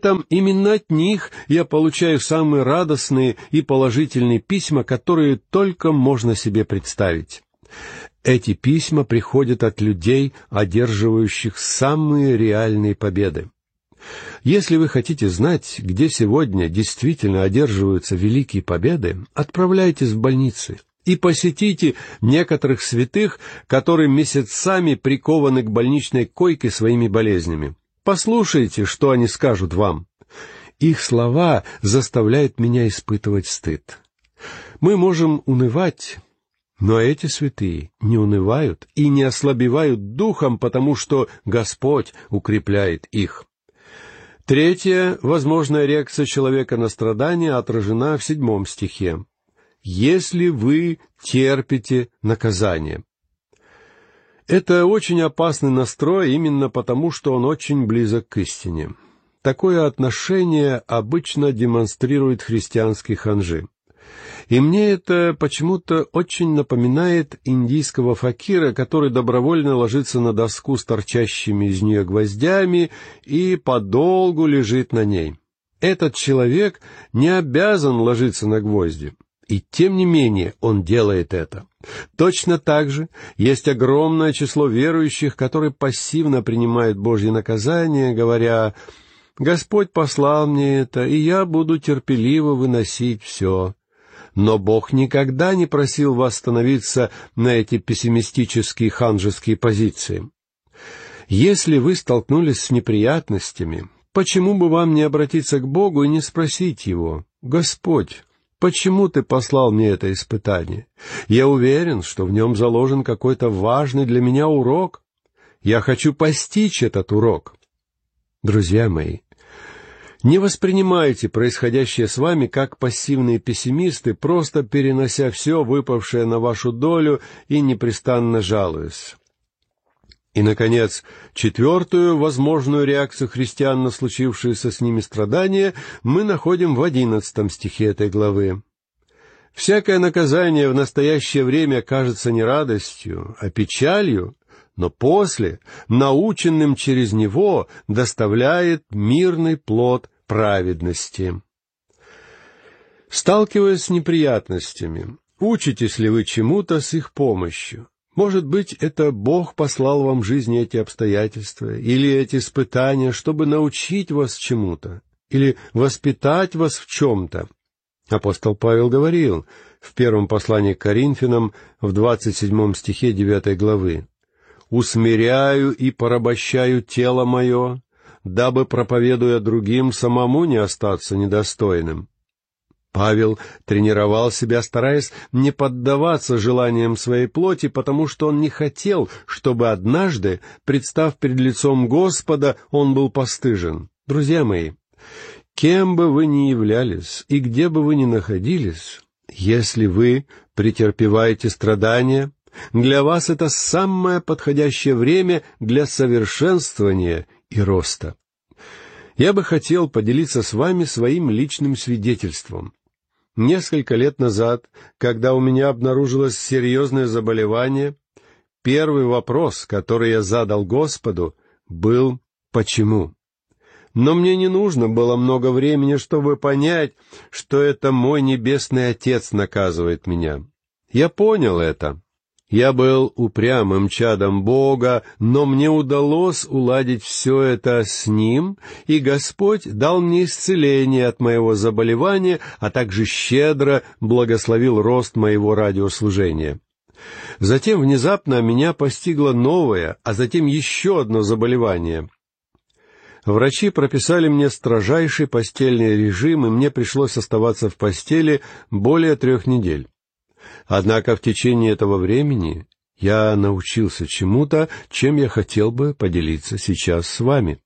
этом именно от них я получаю самые радостные и положительные письма, которые только можно себе представить. Эти письма приходят от людей, одерживающих самые реальные победы. Если вы хотите знать, где сегодня действительно одерживаются великие победы, отправляйтесь в больницы и посетите некоторых святых, которые месяцами прикованы к больничной койке своими болезнями. Послушайте, что они скажут вам. Их слова заставляют меня испытывать стыд. Мы можем унывать, но эти святые не унывают и не ослабевают духом, потому что Господь укрепляет их. Третья возможная реакция человека на страдания отражена в 7 стихе. «Если вы терпите наказание». Это очень опасный настрой именно потому, что он очень близок к истине. Такое отношение обычно демонстрируют христианские ханжи. И мне это почему-то очень напоминает индийского факира, который добровольно ложится на доску с торчащими из нее гвоздями и подолгу лежит на ней. Этот человек не обязан ложиться на гвозди, и тем не менее он делает это. Точно так же есть огромное число верующих, которые пассивно принимают Божье наказание, говоря: «Господь послал мне это, и я буду терпеливо выносить все». Но Бог никогда не просил вас становиться на эти пессимистические ханжеские позиции. Если вы столкнулись с неприятностями, почему бы вам не обратиться к Богу и не спросить Его: «Господь, почему Ты послал мне это испытание? Я уверен, что в нем заложен какой-то важный для меня урок. Я хочу постичь этот урок». Друзья мои, не воспринимайте происходящее с вами как пассивные пессимисты, просто перенося все, выпавшее на вашу долю, и непрестанно жалуясь. И, наконец, 4-ю возможную реакцию христиан на случившиеся с ними страдания мы находим в 11 стихе этой главы. «Всякое наказание в настоящее время кажется не радостью, а печалью, но после, наученным через него, доставляет мирный плод праведности». Сталкиваясь с неприятностями, учитесь ли вы чему-то с их помощью? Может быть, это Бог послал вам в жизни эти обстоятельства или эти испытания, чтобы научить вас чему-то или воспитать вас в чем-то. Апостол Павел говорил в 1 послании к Коринфянам в 27 стихе 9 главы: «Усмиряю и порабощаю тело мое, дабы, проповедуя другим, самому не остаться недостойным». Павел тренировал себя, стараясь не поддаваться желаниям своей плоти, потому что он не хотел, чтобы однажды, представ перед лицом Господа, он был постыжен. Друзья мои, кем бы вы ни являлись и где бы вы ни находились, если вы претерпеваете страдания, для вас это самое подходящее время для совершенствования и роста. Я бы хотел поделиться с вами своим личным свидетельством. Несколько лет назад, когда у меня обнаружилось серьезное заболевание, первый вопрос, который я задал Господу, был «почему?». Но мне не нужно было много времени, чтобы понять, что это мой Небесный Отец наказывает меня. Я понял это. Я был упрямым чадом Бога, но мне удалось уладить все это с Ним, и Господь дал мне исцеление от моего заболевания, а также щедро благословил рост моего радиослужения. Затем внезапно меня постигло новое, а затем еще одно заболевание. Врачи прописали мне строжайший постельный режим, и мне пришлось оставаться в постели более 3 недель. Однако в течение этого времени я научился чему-то, чем я хотел бы поделиться сейчас с вами.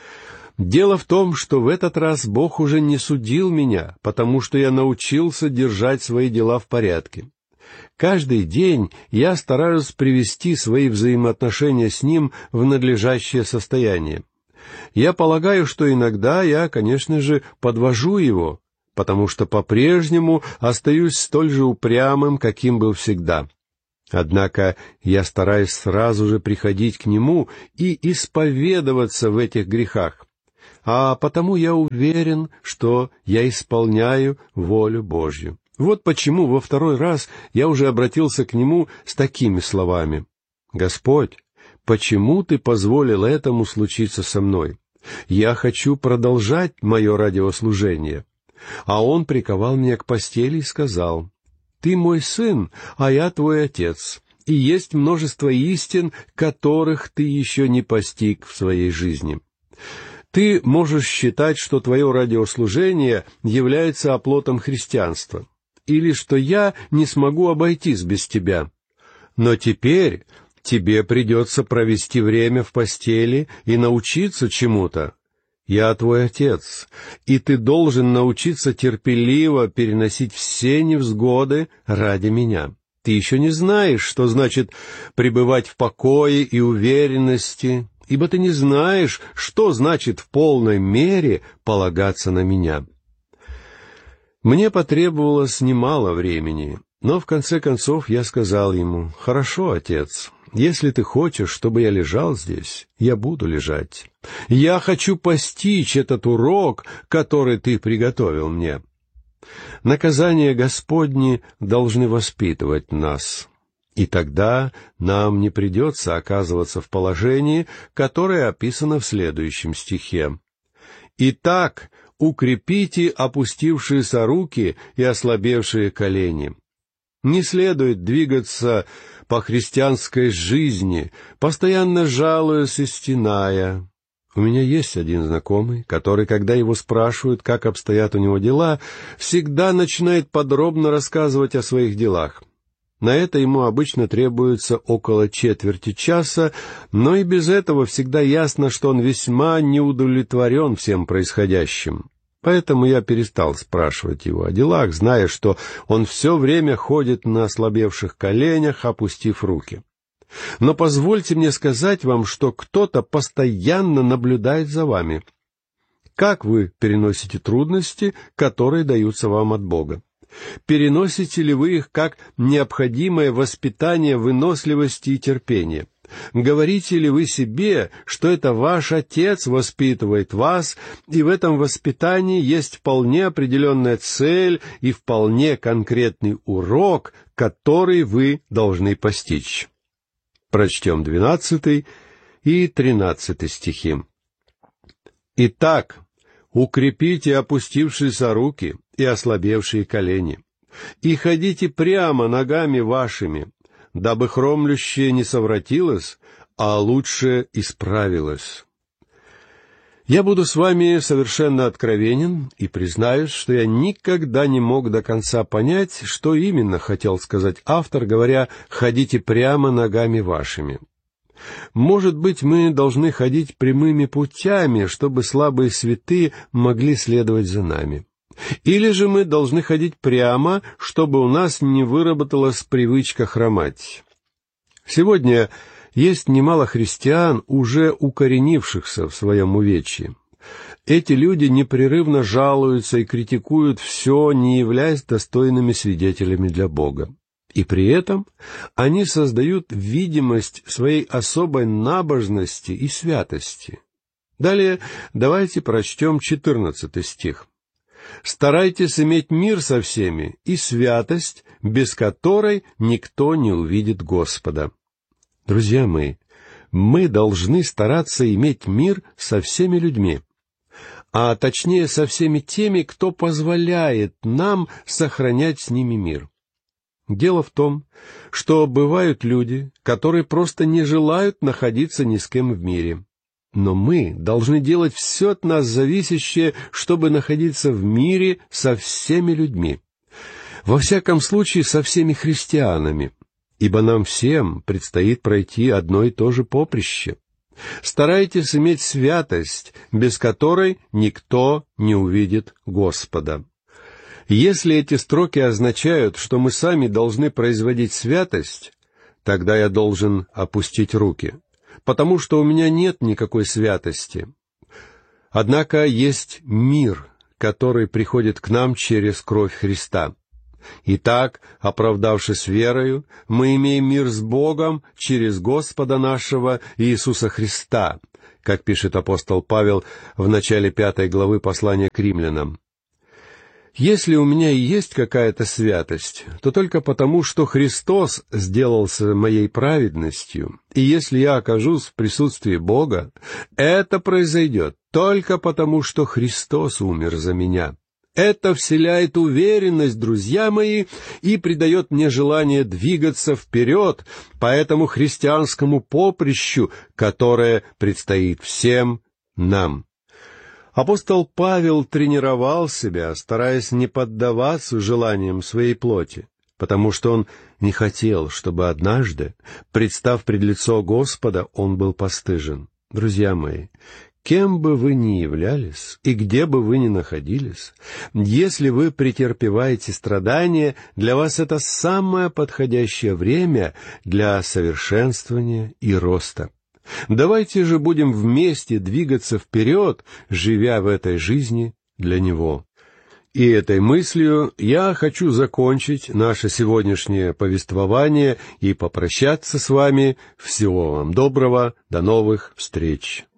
Дело в том, что в этот раз Бог уже не судил меня, потому что я научился держать свои дела в порядке. Каждый день я стараюсь привести свои взаимоотношения с Ним в надлежащее состояние. Я полагаю, что иногда я, конечно же, подвожу Его, потому что по-прежнему остаюсь столь же упрямым, каким был всегда. Однако я стараюсь сразу же приходить к Нему и исповедоваться в этих грехах. а потому я уверен, что я исполняю волю Божью. Вот почему во второй раз я уже обратился к Нему с такими словами: «Господь, почему Ты позволил этому случиться со мной? Я хочу продолжать мое радиослужение». А Он приковал меня к постели и сказал: «Ты мой сын, а я твой отец, и есть множество истин, которых ты еще не постиг в своей жизни. Ты можешь считать, что твое радиослужение является оплотом христианства, или что я не смогу обойтись без тебя. Но теперь тебе придется провести время в постели и научиться чему-то. Я твой отец, и ты должен научиться терпеливо переносить все невзгоды ради меня. Ты еще не знаешь, что значит пребывать в покое и уверенности, ибо ты не знаешь, что значит в полной мере полагаться на меня». Мне потребовалось немало времени, но в конце концов я сказал ему: «Хорошо, отец, если ты хочешь, чтобы я лежал здесь, я буду лежать. Я хочу постичь этот урок, который ты приготовил мне». Наказания Господни должны воспитывать нас, и тогда нам не придется оказываться в положении, которое описано в следующем стихе. «Итак, укрепите опустившиеся руки и ослабевшие колени». Не следует двигаться по христианской жизни, постоянно жалуясь и стеная. У меня есть один знакомый, который, когда его спрашивают, как обстоят у него дела, всегда начинает подробно рассказывать о своих делах. На это ему обычно требуется около четверти часа, но и без этого всегда ясно, что он весьма неудовлетворен всем происходящим. Поэтому я перестал спрашивать его о делах, зная, что он все время ходит на ослабевших коленях, опустив руки. Но позвольте мне сказать вам, что кто-то постоянно наблюдает за вами. Как вы переносите трудности, которые даются вам от Бога? Переносите ли вы их как необходимое воспитание выносливости и терпения? Говорите ли вы себе, что это ваш Отец воспитывает вас, и в этом воспитании есть вполне определенная цель и вполне конкретный урок, который вы должны постичь? Прочтем 12 и 13 стихи. «Итак, укрепите опустившиеся руки и ослабевшие колени, и ходите прямо ногами вашими, дабы хромлющее не совратилось, а лучше исправилось». Я буду с вами совершенно откровенен и признаюсь, что я никогда не мог до конца понять, что именно хотел сказать автор, говоря «ходите прямо ногами вашими». Может быть, мы должны ходить прямыми путями, чтобы слабые святые могли следовать за нами. Или же мы должны ходить прямо, чтобы у нас не выработалась привычка хромать. Сегодня есть немало христиан, уже укоренившихся в своем увечье. Эти люди непрерывно жалуются и критикуют все, не являясь достойными свидетелями для Бога. И при этом они создают видимость своей особой набожности и святости. Далее давайте прочтем 14 стих. «Старайтесь иметь мир со всеми и святость, без которой никто не увидит Господа». Друзья мои, мы должны стараться иметь мир со всеми людьми, а точнее со всеми теми, кто позволяет нам сохранять с ними мир. Дело в том, что бывают люди, которые просто не желают находиться ни с кем в мире. Но мы должны делать все от нас зависящее, чтобы находиться в мире со всеми людьми. Во всяком случае, со всеми христианами, ибо нам всем предстоит пройти одно и то же поприще. Старайтесь иметь святость, без которой никто не увидит Господа. Если эти строки означают, что мы сами должны производить святость, тогда я должен опустить руки, потому что у меня нет никакой святости. Однако есть мир, который приходит к нам через кровь Христа. Итак, оправдавшись верою, мы имеем мир с Богом через Господа нашего Иисуса Христа, как пишет апостол Павел в начале 5 главы послания к римлянам. «Если у меня и есть какая-то святость, то только потому, что Христос сделался моей праведностью, и если я окажусь в присутствии Бога, это произойдет только потому, что Христос умер за меня. Это вселяет уверенность, друзья мои, и придает мне желание двигаться вперед по этому христианскому поприщу, которое предстоит всем нам». Апостол Павел тренировал себя, стараясь не поддаваться желаниям своей плоти, потому что он не хотел, чтобы однажды, представ пред лицо Господа, он был постыжен. Друзья мои, кем бы вы ни являлись и где бы вы ни находились, если вы претерпеваете страдания, для вас это самое подходящее время для совершенствования и роста. Давайте же будем вместе двигаться вперед, живя в этой жизни для Него. И этой мыслью я хочу закончить наше сегодняшнее повествование и попрощаться с вами. Всего вам доброго, до новых встреч.